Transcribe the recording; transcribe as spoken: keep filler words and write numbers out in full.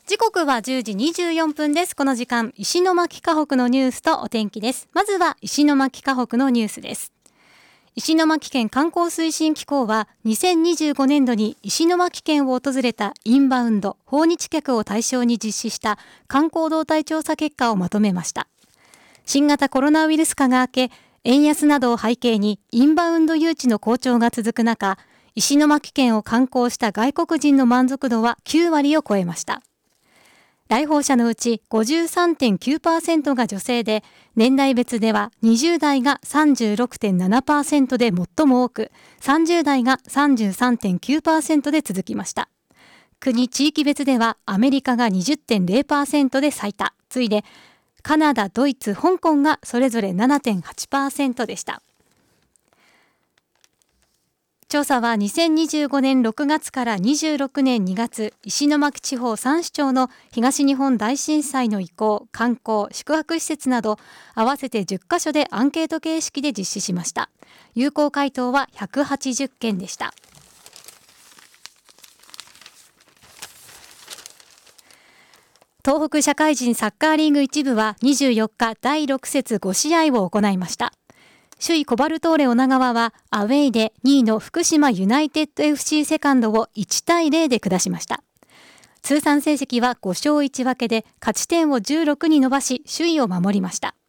時刻はじゅうじにじゅうよんぷんです。この時間、石巻河北のニュースとお天気です。まずは石巻河北のニュースです。石巻県観光推進機構はにせんにじゅうごねんどに石巻県を訪れたインバウンド訪日客を対象に実施した観光動態調査結果をまとめました。新型コロナウイルス禍が明け、円安などを背景にインバウンド誘致の好調が続く中、石巻県を観光した外国人の満足度はきゅうわりを超えました。来訪者のうち ごじゅうさんてんきゅうパーセント が女性で、年代別ではにじゅうだいが さんじゅうろくてんななパーセント で最も多く、さんじゅうだいが さんじゅうさんてんきゅうパーセント で続きました。国・地域別ではアメリカが にじゅってんぜろパーセント で最多、次いでカナダ、ドイツ、香港がそれぞれ ななてんはちパーセント でした。調査はにせんにじゅうごねんろくがつからにじゅうろくねんにがつ、石巻地方さんしちょうの東日本大震災の遺構、観光、宿泊施設など合わせてじゅっかしょでアンケート形式で実施しました。有効回答はひゃくはちじゅっけんでした。東北社会人サッカーリーグいち部はにじゅうよっかだいろくせつごしあいを行いました。首位コバルトーレ女川はアウェイでにいの福島ユナイテッド エフシー セカンドをいちたいゼロで下しました。通算成績はごしょういちわけで勝ち点をじゅうろくに伸ばし首位を守りました。